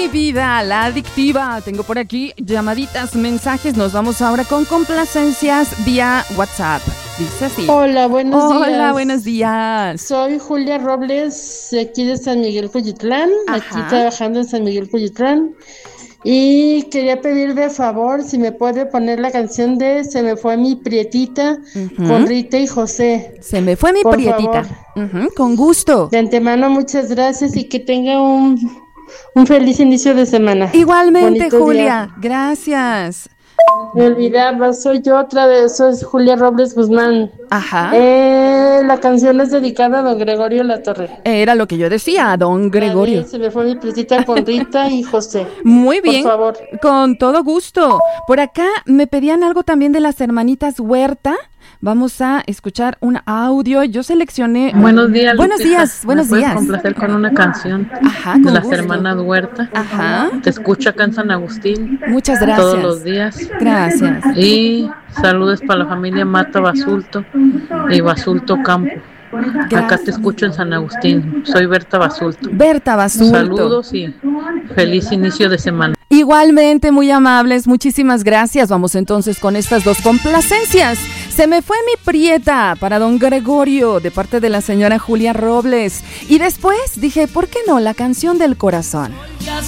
vida, la adictiva. Tengo por aquí llamaditas, mensajes. Nos vamos ahora con complacencias vía WhatsApp. Dice así. Hola, buenos días. Hola, buenos días. Soy Julia Robles, de aquí de San Miguel Coyitlán, aquí trabajando en San Miguel Coyitlán. Y quería pedir de favor si me puede poner la canción de Se me fue mi prietita con Rita y José. Se me fue mi prietita. Con gusto. De antemano, muchas gracias y que tenga un feliz inicio de semana. Igualmente, bonito Julia. Día. Gracias. Me olvidaba, soy yo otra vez, soy Julia Robles Guzmán. Ajá. La canción es dedicada a don Gregorio Latorre. Era lo que yo decía, don Gregorio. Se me fue mi prietita con Rita y José. Muy bien. Por favor. Con todo gusto. Por acá me pedían algo también de las hermanitas Huerta. Vamos a escuchar un audio. Yo seleccioné. Buenos días, Buenos Lupita. días, buenos ¿Me puedes días. complacer con una canción Con de las gusto. hermanas Huerta? Ajá. Te escucho acá en San Agustín. Muchas gracias. Todos los días. Gracias. Y saludos para la familia Mata Basulto y Basulto Campo. Gracias. Acá te escucho en San Agustín. Soy Berta Basulto. Berta Basulto. Saludos y feliz inicio de semana. Igualmente, muy amables, muchísimas gracias. Vamos entonces con estas dos complacencias. Se me fue mi prieta para don Gregorio, de parte de la señora Julia Robles. Y después dije, ¿por qué no? La canción del corazón.